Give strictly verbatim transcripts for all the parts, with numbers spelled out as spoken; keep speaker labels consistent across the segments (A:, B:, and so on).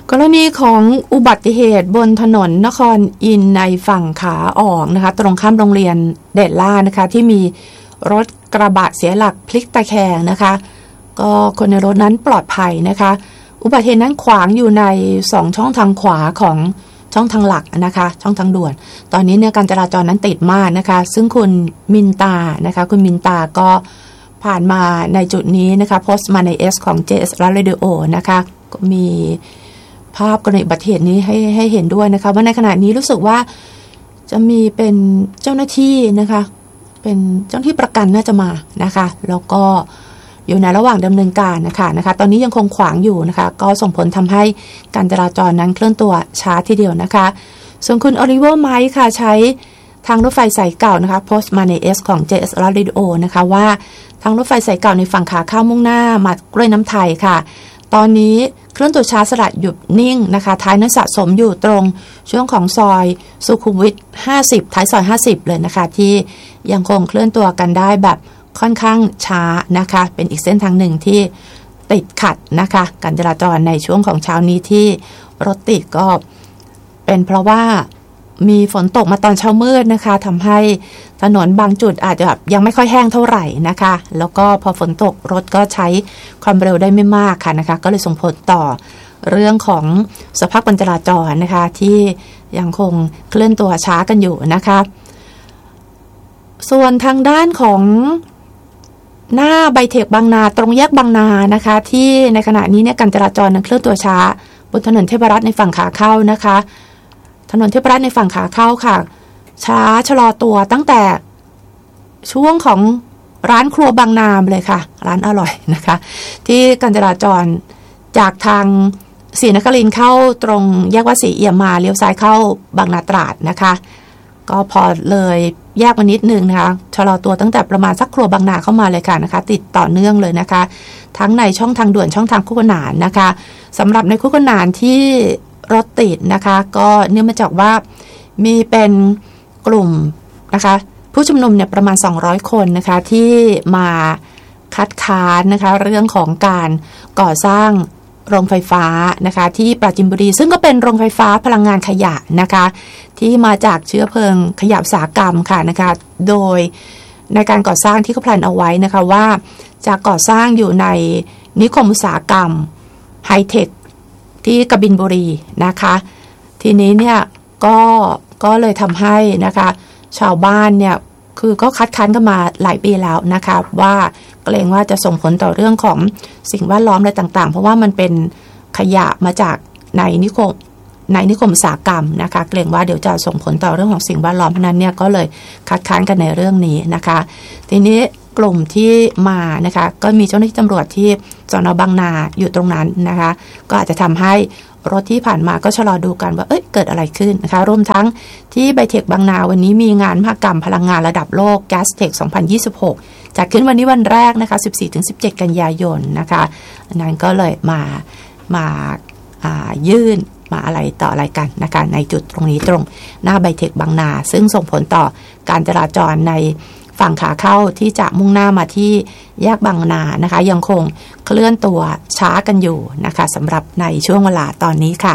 A: กรณีของอุบัติเหตุบนถนนนครอินทร์ในฝั่งขาออกนะคะตรงข้ามโรงเรียนเดชล่านะคะที่มีรถกระบะเสียหลักพลิกตะแคงนะคะก็คนในรถนั้นปลอดภัยนะคะอุบัติเหตุนั้นขวางอยู่ในสองช่องทางขวาของช่องทางหลักนะคะช่องทางด่วนตอนนี้เนี่ยการจราจรนั้นติดมากนะคะซึ่งคุณมินตานะคะคุณมินตาก็ผ่านมาในจุดนี้นะคะโพสต์มาใน S ของ เจ เอส Radio นะคะก็มีภาพกรณีอุบัติเหตุนี้ให้ให้เห็นด้วยนะคะว่าในขณะนี้รู้สึกว่าจะมีเป็นเจ้าหน้าที่นะคะเป็นเจ้าหน้าที่ประกันน่าจะมานะคะแล้วก็อยู่ในระหว่างดำเนินการนะคะนะคะตอนนี้ยังคงขวางอยู่นะคะก็ส่งผลทำให้การจราจรนั้นเคลื่อนตัวช้าทีเดียวนะคะส่วนคุณโอลิเวอร์ไมค์ค่ะใช้ทางรถไฟสายเก่านะคะโพสต์มาใน S ของ เจ เอส Radio นะคะว่าทางรถไฟสายเก่าในฝั่งขาเข้ามุ่งหน้ามากล้วยน้ำไทยค่ะตอนนี้เคลื่อนตัวช้าสลัดหยุดนิ่งนะคะท้ายนั้นสะสมอยู่ตรงช่วงของซอยสุขุมวิทห้าสิบท้ายซอยห้าสิบเลยนะคะที่ยังคงเคลื่อนตัวกันได้แบบค่อนข้างช้านะคะเป็นอีกเส้นทางหนึ่งที่ติดขัดนะคะการจราจรในช่วงของเช้านี้ที่รถติดก็เป็นเพราะว่ามีฝนตกมาตอนเช้ามืดนะคะทำให้ถนนบางจุดอาจจะแบบยังไม่ค่อยแห้งเท่าไหร่นะคะแล้วก็พอฝนตกรถก็ใช้ความเร็วได้ไม่มากค่ะนะคะก็เลยส่งผลต่อเรื่องของสภาพการจราจรนะคะที่ยังคงเคลื่อนตัวช้ากันอยู่นะคะส่วนทางด้านของหน้าไบเทคบางนาตรงแยกบางนานะคะที่ในขณะนี้เนี่ยการจราจรนั้นเคลื่อนตัวช้าบนถนนเทพรัตน์ในฝั่งขาเข้านะคะถนนเทพรัตน์ในฝั่งขาเข้าค่ะช้าชะลอตัวตั้งแต่ช่วงของร้านครัวบางนาเลยค่ะร้านอร่อยนะคะที่การจราจรจากทางศรีนครินทร์เข้าตรงแยกวัดศรีเอี่ยมมาเลี้ยวซ้ายเข้าบางนาตราดนะคะก็พอเลยแยกมานิดนึงนะคะชะลอตัวตั้งแต่ประมาณสักครัวบางนาเข้ามาเลยค่ะนะคะติดต่อเนื่องเลยนะคะทั้งในช่องทางด่วนช่องทางคู่ขนานนะคะสำหรับในคู่ขนานที่รถติดนะคะก็เนื่องมาจากว่ามีเป็นกลุ่มนะคะผู้ชุมนุมเนี่ยประมาณสองร้อยคนนะคะที่มาคัดค้านนะคะเรื่องของการก่อสร้างโรงไฟฟ้านะคะที่ปราจีนบุรีซึ่งก็เป็นโรงไฟฟ้าพลังงานขยะนะคะที่มาจากเชื้อเพลิงขยะอุตสาหกรรมค่ะนะคะโดยในการก่อสร้างที่เขาแพลนเอาไว้นะคะว่าจะก่อสร้างอยู่ในนิคมอุตสาหกรรมไฮเทคที่กบินบุรีนะคะทีนี้เนี่ยก็ก็เลยทำให้นะคะชาวบ้านเนี่ยคือก็คัดค้านกันมาหลายปีแล้วนะคะว่าเกรงว่าจะส่งผลต่อเรื่องของสิ่งแวดล้อมอะไรต่างๆเพราะว่ามันเป็นขยะมาจากในนิคมในนิคมอุตสาหกรรมนะคะเกรงว่าเดี๋ยวจะส่งผลต่อเรื่องของสิ่งแวดล้อมเพราะนั้นเนี่ยก็เลยคัดค้านกันในเรื่องนี้นะคะทีนี้กลุ่มที่มานะคะก็มีเจ้าหน้าที่ตำรวจที่สน.บางนาอยู่ตรงนั้นนะคะก็อาจจะทำให้รถที่ผ่านมาก็ชะลอดูกันว่าเอ้ยเกิดอะไรขึ้นนะคะรวมทั้งที่ไบเทคบางนาวันนี้มีงานมหกรรมพลังงานระดับโลก Gastech สองพันยี่สิบหกจัดขึ้นวันนี้วันแรกนะคะ สิบสี่ถึงสิบเจ็ด กันยายนนะคะนั้นก็เลยมามาอ่ายื่นมาอะไรต่ออะไรกันนะคะในจุดตรงนี้ตรงหน้าไบเทคบางนาซึ่งส่งผลต่อการจราจรในฝั่งขาเข้าที่จะมุ่งหน้ามาที่แยกบางนานะคะยังคงเคลื่อนตัวช้ากันอยู่นะคะสำหรับในช่วงเวลาตอนนี้ค่ะ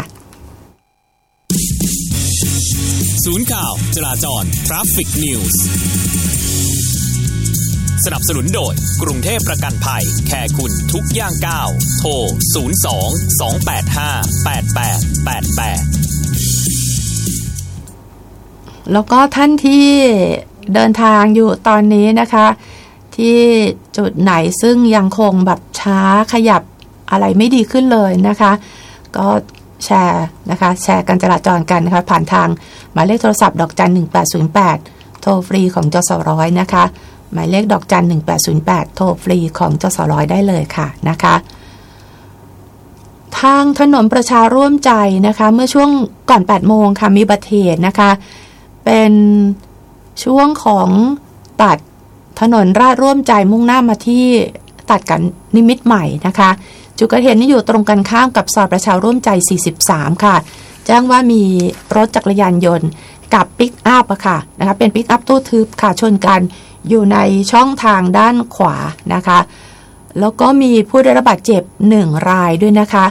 B: ศูนย์ข่าวจราจร Traffic News สนับสนุนโดยกรุงเทพประกันภัยแค่คุณทุกย่างก้าวโทรศูนย์ สอง สอง แปด ห้า แปด แปด แปด แปด
A: แล้วก็ท่านที่เดินทางอยู่ตอนนี้นะคะที่จุดไหนซึ่งยังคงแบบช้าขยับอะไรไม่ดีขึ้นเลยนะคะก็แชร์นะคะแชร์การจราจรกันนะคะผ่านทางหมายเลขโทรศัพท์ดอกจันหนึ่งแปดศูนย์แปดโทรฟรีของจสร้อยนะคะหมายเลขดอกจันหนึ่งแปดศูนย์แปดโทรฟรีของจสร้อยได้เลยค่ะนะคะทางถนนประชาร่วมใจนะคะเมื่อช่วงก่อนแปดโมงค่ะมีอุบัติเหตุนะคะเป็นช่วงของตัดถนนราชร่วมใจมุ่งหน้ามาที่ตัดกันนิมิตรใหม่นะคะจุดเกิดเหตุนี้อยู่ตรงกันข้ามกับซอยประชาร่วมใจสี่สิบสามค่ะแจ้งว่ามีรถจักรยานยนต์กับปิกอัพอะค่ะนะคะเป็นปิกอัพตู้ทึบค่ะชนกันอยู่ในช่องทางด้านขวานะคะแล้วก็มีผู้ได้รับบาดเจ็บหนึ่งรายด้วยนะคะ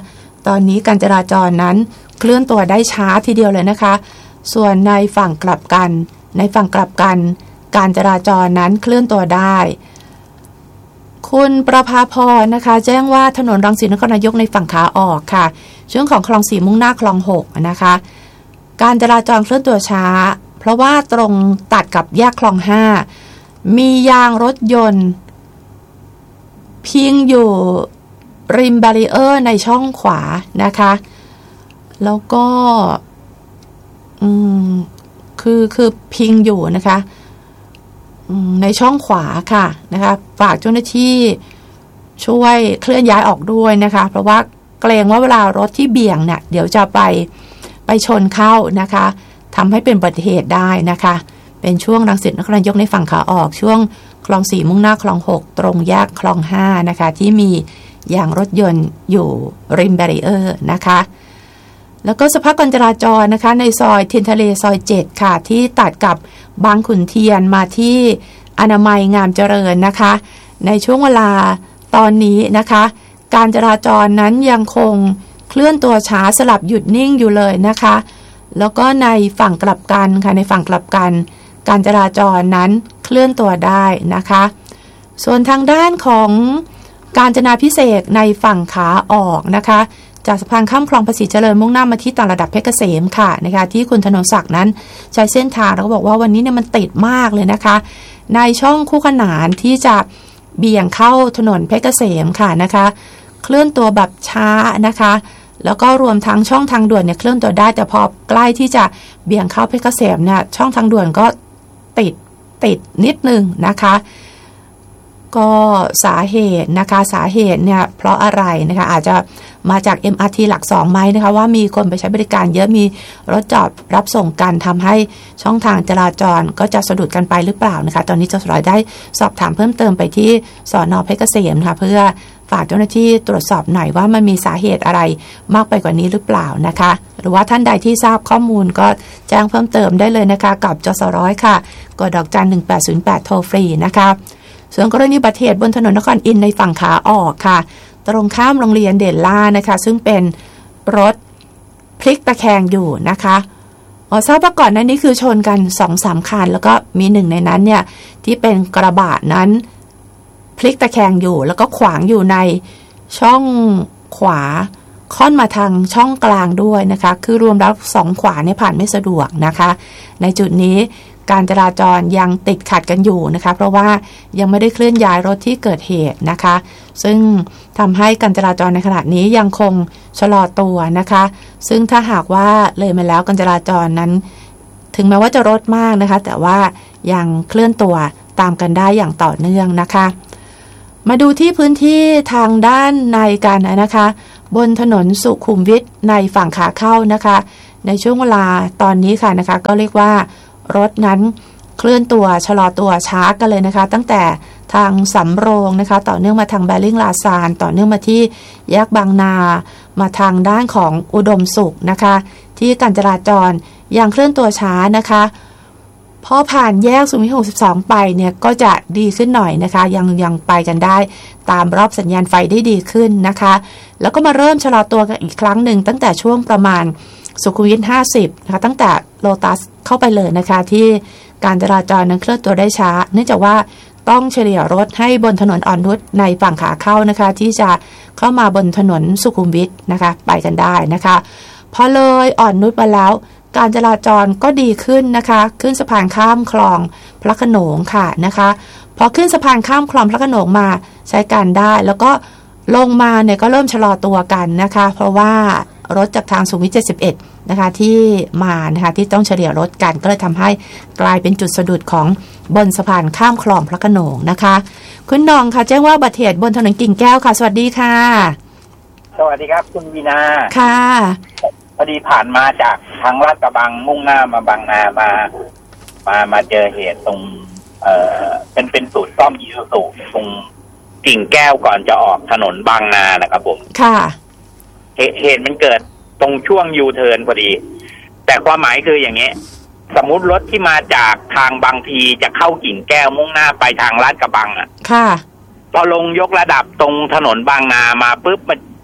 A: ตอนนี้การจราจรนั้นเคลื่อนตัวได้ช้าทีเดียวเลยนะคะส่วนในฝั่งกลับกันในฝั่งกลับกันการจราจรนั้นเคลื่อนตัวได้คุณประภาพรนะคะแจ้งว่าถนนรังสิตนครนายกในฝั่งขาออกค่ะช่วงของคลองสี่มุ่งหน้าคลองหกนะคะการจราจรเคลื่อนตัวช้าเพราะว่าตรงตัดกับแยกคลองห้ามียางรถยนต์พิงอยู่ริมแบรีเออร์ในช่องขวานะคะแล้วก็อืมคือคือพิงอยู่นะคะในช่องขวาค่ะนะคะฝากเจ้าหน้าที่ช่วยเคลื่อนย้ายออกด้วยนะคะเพราะว่าเกรงว่าเวลารถที่เบี่ยงเนี่ยเดี๋ยวจะไปไปชนเข้านะคะทำให้เป็นอุบัติเหตุได้นะคะเป็นช่วงรังสิตนครนายกในฝั่งขาออกช่วงคลองสี่มุ่งหน้าคลองหกตรงแยกคลองห้านะคะที่มียางรถยนต์อยู่ริมแบรีเออร์นะคะแล้วก็สภาพการจราจรนะคะในซอยเทียนทะเลซอยเจ็ดค่ะที่ตัดกับบางขุนเทียนมาที่อนามัยงามเจริญนะคะในช่วงเวลาตอนนี้นะคะการจราจรนั้นยังคงเคลื่อนตัวช้าสลับหยุดนิ่งอยู่เลยนะคะแล้วก็ในฝั่งกลับกันค่ะในฝั่งกลับกันการจราจรนั้นเคลื่อนตัวได้นะคะส่วนทางด้านของกาญจนาภิเษกในฝั่งขาออกนะคะจากสะพานข้ามคลองภาษีเจริญมุ่งหน้ามาที่ต่างระดับเพชรเกษมค่ะนะคะที่คุณธนงศักดิ์นั้นใช้เส้นทางแล้วก็บอกว่าวันนี้เนี่ยมันติดมากเลยนะคะในช่องคู่ขนานที่จะเบี่ยงเข้าถนนเพชรเกษมค่ะนะคะเคลื่อนตัวแบบช้านะคะแล้วก็รวมทั้งช่องทางด่วนเนี่ยเคลื่อนตัวได้แต่พอใกล้ที่จะเบี่ยงเข้าเพชรเกษมเนี่ยช่องทางด่วนก็ติดติดนิดนึงนะคะก็สาเหตุนะคะสาเหตุเนี่ยเพราะอะไรนะคะอาจจะมาจาก เอ็ม อาร์ ที หลักสองไหมนะคะว่ามีคนไปใช้บริการเยอะมีรถจอดรับส่งกันทำให้ช่องทางจราจรก็จะสะดุดกันไปหรือเปล่านะคะตอนนี้จะสอยได้สอบถามเพิ่มเติมไปที่สน.เพชรเกษมนะคะเพื่อฝากเจ้าหน้าที่ตรวจสอบหน่อยว่ามันมีสาเหตุอะไรมากไปกว่านี้หรือเปล่านะคะหรือว่าท่านใดที่ทราบข้อมูลก็แจ้งเพิ่มเติมได้เลยนะคะกับจสร้อยค่ะกดดอกจันหนึ่งแปดศูนย์แปดโทรฟรีนะคะส่วนกรณีอุบัติเหตุบนถนนนครอินทร์ในฝั่งขาออกค่ะตรงข้ามโรงเรียนเด่นล่านะคะซึ่งเป็นรถพลิกตะแคงอยู่นะคะอ๋อทราบว่าก่อนหน้านี้คือชนกัน สองสาม คันแล้วก็มีหนึ่งในนั้นเนี่ยที่เป็นกระบะนั้นพลิกตะแคงอยู่แล้วก็ขวางอยู่ในช่องขวาค่อนมาทางช่องกลางด้วยนะคะคือรวมแล้วสองขวาเนี่ยผ่านไม่สะดวกนะคะในจุดนี้การจราจรยังติดขัดกันอยู่นะคะเพราะว่ายังไม่ได้เคลื่อนย้ายรถที่เกิดเหตุนะคะซึ่งทำให้การจราจรในขณะนี้ยังคงชะลอตัวนะคะซึ่งถ้าหากว่าเลยมาแล้วการจราจรนั้นถึงแม้ว่าจะรถมากนะคะแต่ว่ายังเคลื่อนตัวตามกันได้อย่างต่อเนื่องนะคะมาดูที่พื้นที่ทางด้านในกันนะคะบนถนนสุขุมวิทในฝั่งขาเข้านะคะในช่วงเวลาตอนนี้ค่ะนะคะก็เรียกว่ารถนั้นเคลื่อนตัวชะลอตัวช้ากันเลยนะคะตั้งแต่ทางสำโรงนะคะต่อเนื่องมาทางแบริ่งลาซานต่อเนื่องมาที่แยกบางนามาทางด้านของอุดมสุขนะคะที่การจราจรยังเคลื่อนตัวช้านะคะพอผ่านแยกสุขุมวิทหกสิบสองไปเนี่ยก็จะดีขึ้นหน่อยนะคะยังยังไปกันได้ตามรอบสัญญาณไฟได้ดีขึ้นนะคะแล้วก็มาเริ่มชะลอตัวกันอีกครั้งหนึ่งตั้งแต่ช่วงประมาณสุขุมวิทห้าสิบนะคะตั้งแต่โลตัสเข้าไปเลยนะคะที่การจราจรนั้นเคลื่อนตัวได้ช้าเนื่องจากว่าต้องเฉลี่ยรถให้บนถนนอ่อนนุชในฝั่งขาเข้านะคะที่จะเข้ามาบนถนนสุขุมวิทนะคะไปกันได้นะคะพอเลยอ่อนนุชมาแล้วการจราจรก็ดีขึ้นนะคะขึ้นสะพานข้ามคลองพระโขนงค่ะนะคะพอขึ้นสะพานข้ามคลองพระโขนงมาใช้การได้แล้วก็ลงมาเนี่ยก็เริ่มชะลอตัวกันนะคะเพราะว่ารถจากทางสุขุมวิทเจ็ดสิบเอ็ดนะคะที่มานะคะที่ต้องเฉลี่ยรถกันก็เลยทำให้กลายเป็นจุดสะดุดของบนสะพานข้ามคลองพระโขนงนะคะคุณน้องค่ะแจ้งว่าอุบัติเหตุบนถนนกิ่งแก้วค่ะสวัสดีค่ะ
C: สวัสดีครับคุณวีนา
A: ค่ะ
C: พอดีผ่านมาจากทางลาดกระบังมุ่งหน้ามาบางนามามามาเจอเหตุตรงเอ่อเป็นเป็นศูนย์ซ่อมอีซูซูตรงกิ่งแก้วก่อนจะออกถนนบางนานะครับผม
A: ค่ะ
C: เหตุมันเกิดตรงช่วงยูเทิร์นพอดีแต่ความหมายคืออย่างนี้สมมุติรถที่มาจากทางบางพีจะเข้ากิ่งแก้วมุ่งหน้าไปทางลาดกระบังอ่ะ
A: ค่ะ
C: พอลงยกระดับตรงถนนบางนามาปุ๊บมัน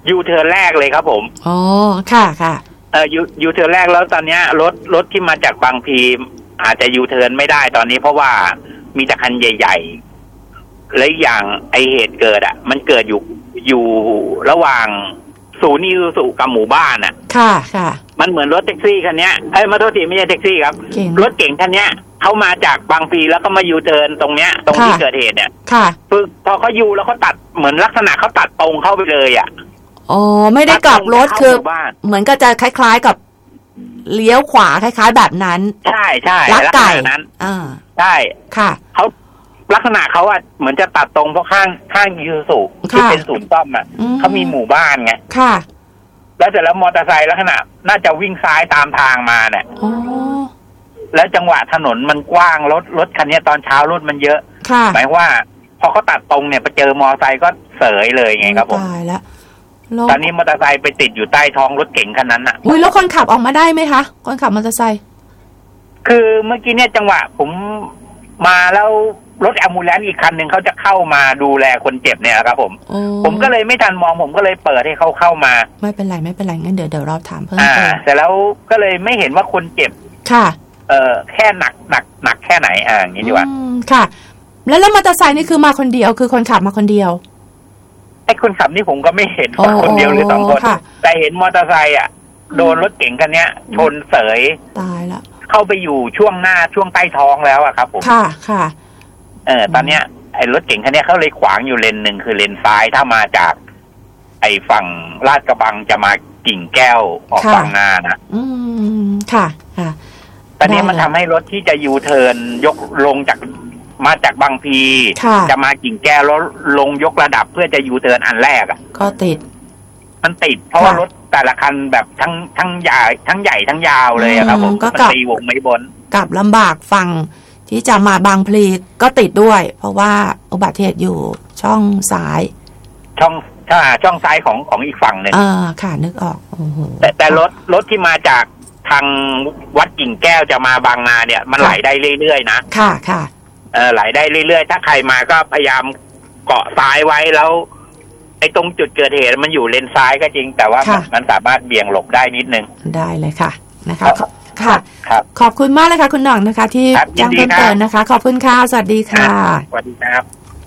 C: ยูเทิร์นแรกเลยครับผม
A: อ๋อค่ะค่ะ
C: เออยูยูเทิร์นแรกแล้วตอนเนี้ยรถรถที่มาจากบางพีอาจจะยูเทิร์นไม่ได้ตอนนี้เพราะว่ามีแต่คันใหญ่ๆและอย่างไอเหตุเกิดอ่ะมันเกิดอยู่อยู่ระหว่างศูนย์อิซูซุกับหมู่บ้านอ่ะ
A: ค่ะค่ะ
C: มันเหมือนรถแท็กซี่คันเนี้ยเอ้ยมาโทษทีไม่ใช่แท็กซี่ครับรถเก๋งคันเนี้ยเขามาจากบางพีแล้วก็มายูเทิร์นตรงเนี้ยตรงที่เกิดเหตุเนี่ย
A: ค่ะ
C: พอเขายูแล้วเขาตัดเหมือนลักษณะเขาตัดตรงเข้าไปเลยอ่ะ
A: อ๋อไม่ได้กลับรถคือเหมือนก็จะคล้ายๆกับเลี้ยวขวาคล้ายๆแบบนั้น
C: ใช่ใช่
A: ลักไก่
C: นั้น
A: อ่า
C: ใช่
A: ค่ะ
C: เขาลักษณะเขาอ่ะเหมือนจะตัดตรงเพราะข้างข้างยูซูที่เป็นศูนย์ซ่อมอ่ะเขามีหมู่บ้านไง
A: ค่ะ
C: แล้วเสร็จแล้วมอเตอร์ไซค์ลักษณะน่าจะวิ่งซ้ายตามทางมาเนี่ย
A: อ๋อ
C: แล้วจังหวะถนนมันกว้างรถรถคันนี้ตอนเช้ารถมันเยอะหมายว่าพอเขาตัดตรงเนี่ยไปเจอมอเตอร์ไซค์ก็เสยเลยไงครับผม
A: ตายแล้ว
C: ตอนนี้มอเตอร์ไซค์ไปติดอยู่ใต้ท้องรถเก๋งคันนั้นอ่ะ
A: อุ้ยแล้วคนขับออกมาได้ไหมคะคนขับมอเตอร์ไซค์
C: คือเมื่อกี้เนี่ยจังหวะผมมาแล้วรถแอมบูเลนซ์อีกคันหนึ่งเขาจะเข้ามาดูแลคนเจ็บเนี่ยครับผมผมก็เลยไม่ทันมองผมก็เลยเปิดให้เขาเข้ามา
A: ไม่เป็นไรไม่เป็นไรงั้นเดี๋ยวเดี๋ยวเราถามเพิ่มเติม
C: แต่แล้วก็เลยไม่เห็นว่าคนเจ็บ
A: ค่ะ
C: เออแค่หนักหนักหนักแค่ไหนอ่าอย่างนี้ดีกว่า
A: ค่ะแล้วแล้วมอเตอร์ไซค์นี่คือมาคนเดียวคือคนขับมาคนเดียว
C: ไอ้คนขับนี่ผมก็ไม่เห็นว่าคนเดียวหรือสองคนแต่เห็นมอเตอร์ไซค์อ่ะโดนรถเก๋งคันนี้ชนเสย
A: ตายละ
C: เข้าไปอยู่ช่วงหน้าช่วงใต้ท้องแล้วอะครับผม
A: ค่ะค่ะ
C: เออตอนเนี้ยไอ้รถเก๋งคันนี้เขาเลยขวางอยู่เลนหนึ่งคือเลนซ้ายถ้ามาจากไอ้ฝั่งลาดกระบังจะมากิ่งแก้วออกฝั่งหน้านะ
A: อืมค่ะค่ะ
C: ตอนนี้มันทำให้รถที่จะยูเทิร์นยกลงจากมาจากบางพีจะมากิ่งแก้วแล้วลงยกระดับเพื่อจะยูเทิร์นอันแรกอ่ะ
A: ก็ติด
C: มันติดเพราะว่ารถแต่ละคันแบบทั้งทั้งใหญ่ทั้งใหญ่ทั้งยาวเลยครับผม
A: ก็
C: ตีวงไม่บน
A: กลับลำบากฝั่งที่จะมาบางพลีก็ติดด้วยเพราะว่าอุบัติเหตุอยู่ช่องซ้าย
C: ช่องถ้าช่องซ้ายของของอีกฝั่งหนึ่ง
A: อ่าค่ะนึกออกโอ้โห
C: แต่แต่รถรถที่มาจากทางวัดกิ่งแก้วจะมาบางนาเนี่ยมันไหลได้เรื่อยๆนะ
A: ค่ะค่ะ
C: เออไหลได้เรื่อยๆถ้าใครมาก็พยายามเกาะซ้ายไว้แล้วไอ้ตรงจุดเกิดเหตุมันอยู่เลนซ้ายก็จริงแต่ว่ามันสามารถเบี่ยงหลบได้นิดนึง
A: ได้เลยค่ะนะคะค่ะขอบคุณมากเลยค่ะคุณหน่องนะคะที่แจ้งเพิ่มเติมนะคะขอบคุณค่ะสวัสดีค่ะ
C: สวัสดีครับ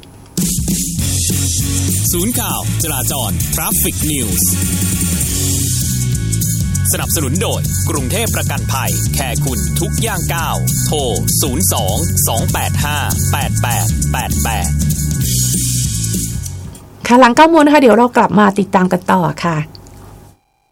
B: ศูนย์ข่าวจราจร Traffic News สนับสนุนโดยกรุงเทพประกันภัยแค่คุณทุกย่างก้าวโทรศูนย์ สอง สอง แปด ห้า แปด แปด แปด แปด
A: ค่ะหลังเก้าโมงนะคะเดี๋ยวเรากลับมาติดตามกันต่อค่ะ